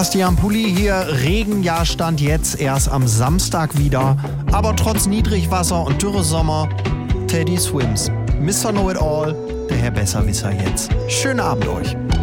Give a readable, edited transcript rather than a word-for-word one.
Bastian Pulli hier, Regenjahr stand jetzt erst am Samstag wieder, aber trotz Niedrigwasser und Dürresommer, Teddy Swims, Mr. Know-it-all, der Herr Besserwisser jetzt. Schönen Abend euch.